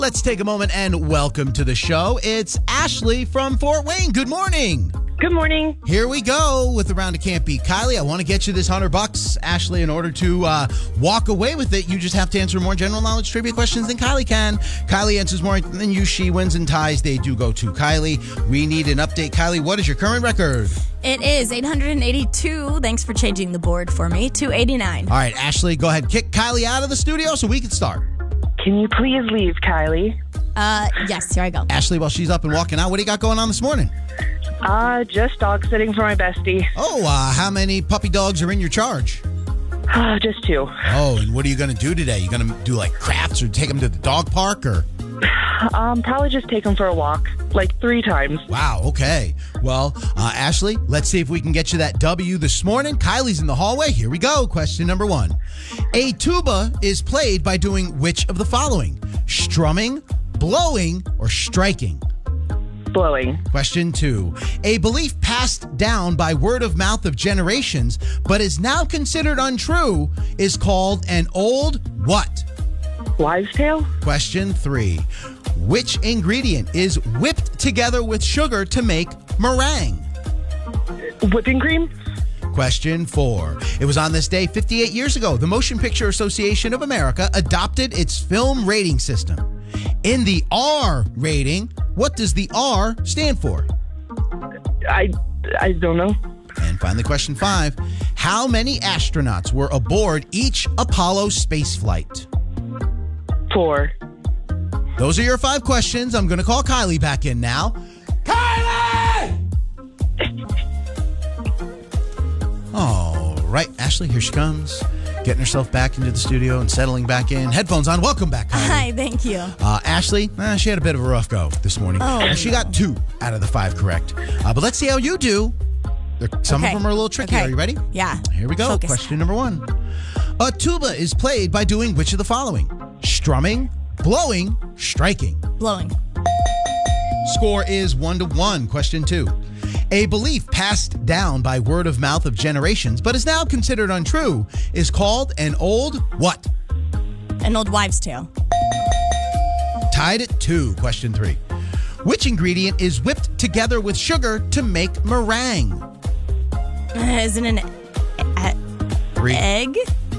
Let's take a moment and welcome to the show. It's Ashley from Fort Wayne. Good morning. Good morning. Here we go with the round of Can't Beat Kylie. I want to get you this $100, Ashley. In order to walk away with it, you just have to answer more general knowledge trivia questions than Kylie can. Kylie answers more than you. She wins, and ties, they do go to Kylie. We need an update. Kylie, what is your current record? It is 882. Thanks for changing the board for me to 89. All right, Ashley, go ahead. Kick Kylie out of the studio so we can start. Can you please leave, Kylie? Yes, here I go. Ashley, while she's up and walking out, what do you got going on this morning? Just dog sitting for my bestie. Oh, how many puppy dogs are in your charge? Just 2. Oh, and what are you going to do today? You going to do like crafts or take them to the dog park or? Probably just take him for a walk, like 3 times. Wow, okay. Well, Ashley, let's see if we can get you that W this morning. Kylie's in the hallway. Here we go. Question number 1. A tuba is played by doing which of the following? Strumming, blowing, or striking? Blowing. Question 2. A belief passed down by word of mouth of generations, but is now considered untrue, is called an old what? Wives' tale? Question 3. Which ingredient is whipped together with sugar to make meringue? Whipping cream? Question 4. It was on this day 58 years ago, the Motion Picture Association of America adopted its film rating system. In the R rating, what does the R stand for? I don't know. And finally, question 5. How many astronauts were aboard each Apollo spaceflight? 4. Those are your 5 questions. I'm going to call Kylie back in now. Kylie! All right, Ashley, here she comes. Getting herself back into the studio and settling back in. Headphones on. Welcome back, Kylie. Hi, thank you. Ashley, she had a bit of a rough go this morning. She got 2 out of the 5 correct. But let's see how you do. Some of them are a little tricky. Okay. Are you ready? Yeah. Here we go. Focus. Question number 1. A tuba is played by doing which of the following? Strumming, blowing, striking. Blowing. Score is 1-1. Question 2. A belief passed down by word of mouth of generations, but is now considered untrue, is called an old what? An old wives' tale. Tied at 2. Question 3. Which ingredient is whipped together with sugar to make meringue? Is it an 3. egg?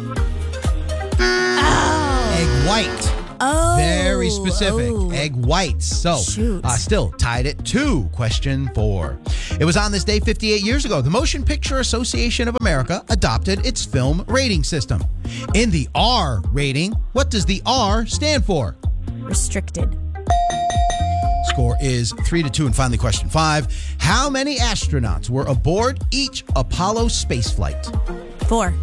Egg white. Oh. Very specific. Oh. Egg whites. So, Shoot. Still tied at 2. Question 4. It was on this day 58 years ago, the Motion Picture Association of America adopted its film rating system. In the R rating, what does the R stand for? Restricted. Score is 3-2. And finally, question 5. How many astronauts were aboard each Apollo spaceflight? 4.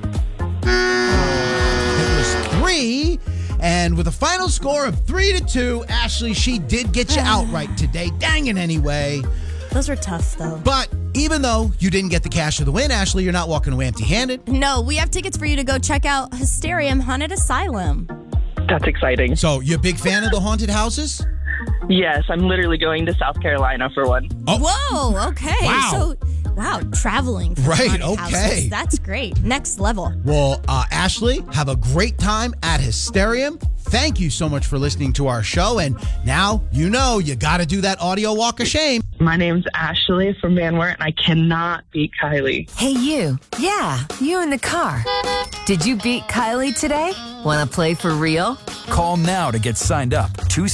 It was 3. And with a final score of 3-2, Ashley, she did get you outright today. Dang it anyway. Those were tough, though. But even though you didn't get the cash of the win, Ashley, you're not walking away empty-handed. No, we have tickets for you to go check out Hysterium Haunted Asylum. That's exciting. So, you a big fan of the haunted houses? Yes, I'm literally going to South Carolina for one. Oh. Whoa, okay. Wow. Wow, traveling for Right, haunted okay. houses. That's great. Next level. Well, Ashley, have a great time at Hysterium. Thank you so much for listening to our show. And now you know you got to do that audio walk of shame. My name's Ashley from Van Wert, and I cannot beat Kylie. Hey, you. Yeah, you in the car. Did you beat Kylie today? Want to play for real? Call now to get signed up.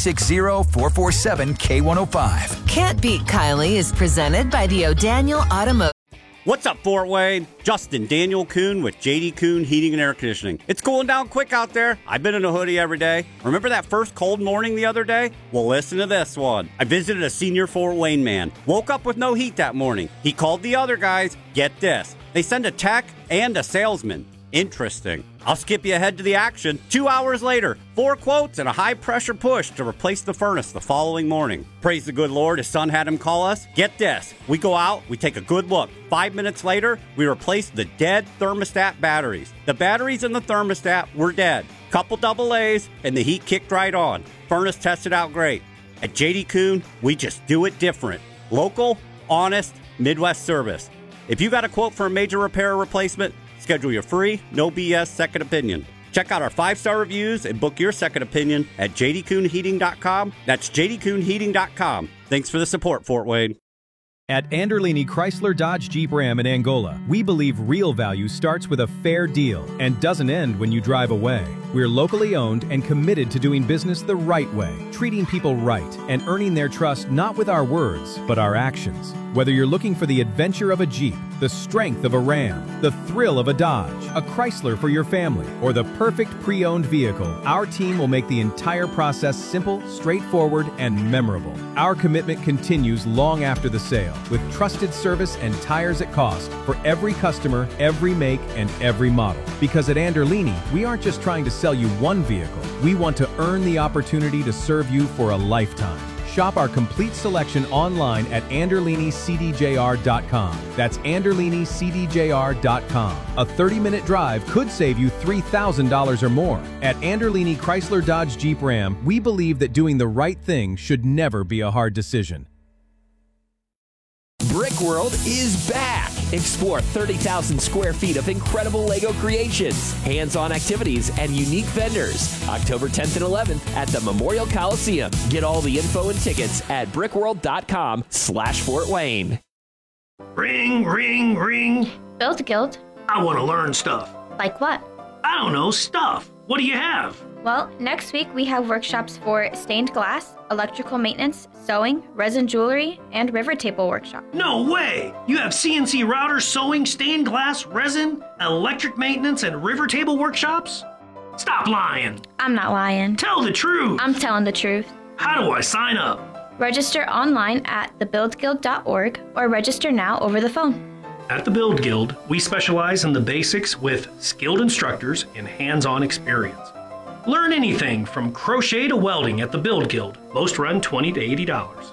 260-447-K105. Can't Beat Kylie is presented by the O'Daniel Automotive. What's up, Fort Wayne? Justin Daniel Kuhn with JD Kuhn Heating and Air Conditioning. It's cooling down quick out there. I've been in a hoodie every day. Remember that first cold morning the other day? Well, listen to this one. I visited a senior Fort Wayne man. Woke up with no heat that morning. He called the other guys. Get this. They send a tech and a salesman. Interesting. I'll skip you ahead to the action. 2 hours later, 4 quotes and a high-pressure push to replace the furnace the following morning. Praise the good Lord, his son had him call us. Get this. We go out, we take a good look. 5 minutes later, we replace the dead thermostat batteries. The batteries in the thermostat were dead. Couple double A's, and the heat kicked right on. Furnace tested out great. At JD Kuhn, we just do it different. Local, honest, Midwest service. If you got a quote for a major repair or replacement, schedule your free, no BS second opinion. Check out our 5-star reviews and book your second opinion at jdkuhnheating.com. That's jdkuhnheating.com. Thanks for the support, Fort Wayne. At Anderlini Chrysler Dodge Jeep Ram in Angola, we believe real value starts with a fair deal and doesn't end when you drive away. We're locally owned and committed to doing business the right way, treating people right, and earning their trust not with our words, but our actions. Whether you're looking for the adventure of a Jeep, the strength of a Ram, the thrill of a Dodge, a Chrysler for your family, or the perfect pre-owned vehicle, our team will make the entire process simple, straightforward, and memorable. Our commitment continues long after the sale, with trusted service and tires at cost for every customer, every make, and every model. Because at Anderlini, we aren't just trying to sell you one vehicle. We want to earn the opportunity to serve you for a lifetime. Shop our complete selection online at AnderliniCDJR.com. That's AnderliniCDJR.com. A 30-minute drive could save you $3,000 or more. At Anderlini Chrysler Dodge Jeep Ram, we believe that doing the right thing should never be a hard decision. Brick World is back. Explore 30,000 square feet of incredible Lego creations, hands-on activities, and unique vendors. October 10th and 11th at the Memorial Coliseum. Get all the info and tickets at brickworld.com/Fort Wayne. Ring, ring, ring. Build Guild. I want to learn stuff. Like what? I don't know, stuff. What do you have? Well, next week we have workshops for stained glass, electrical maintenance, sewing, resin jewelry, and river table workshop. No way! You have CNC router, sewing, stained glass, resin, electric maintenance, and river table workshops? Stop lying. I'm not lying. Tell the truth. I'm telling the truth. How do I sign up? Register online at thebuildguild.org or register now over the phone. At the Build Guild, we specialize in the basics with skilled instructors and hands-on experience. Learn anything from crochet to welding at the Build Guild. Most run $20 to $80.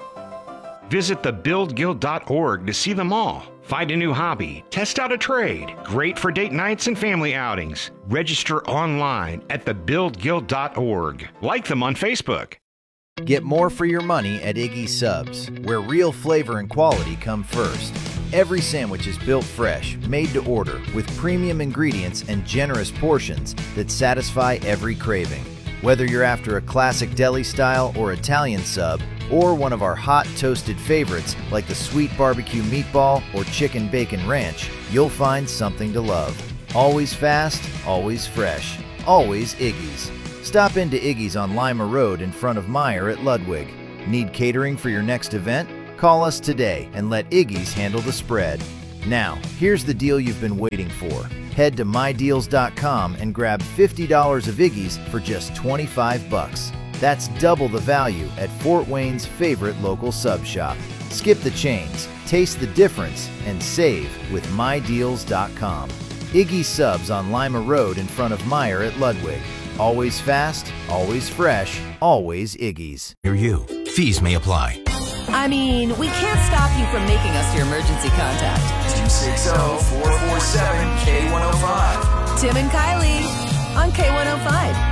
Visit thebuildguild.org to see them all. Find a new hobby, test out a trade. Great for date nights and family outings. Register online at thebuildguild.org. Like them on Facebook. Get more for your money at Iggy's Subs, where real flavor and quality come first. Every sandwich is built fresh, made to order, with premium ingredients and generous portions that satisfy every craving. Whether you're after a classic deli style or Italian sub, or one of our hot toasted favorites like the sweet barbecue meatball or chicken bacon ranch, you'll find something to love. Always fast, always fresh, always Iggy's. Stop into Iggy's on Lima Road in front of Meyer at Ludwig. Need catering for your next event? Call us today and let Iggy's handle the spread. Now, here's the deal you've been waiting for. Head to mydeals.com and grab $50 of Iggy's for just $25. That's double the value at Fort Wayne's favorite local sub shop. Skip the chains, taste the difference, and save with mydeals.com. Iggy's Subs on Lima Road in front of Meyer at Ludwig. Always fast, always fresh, always Iggy's. Near you. Fees may apply. I mean, we can't stop you from making us your emergency contact. 260-447-K105. Tim and Kylie on K105.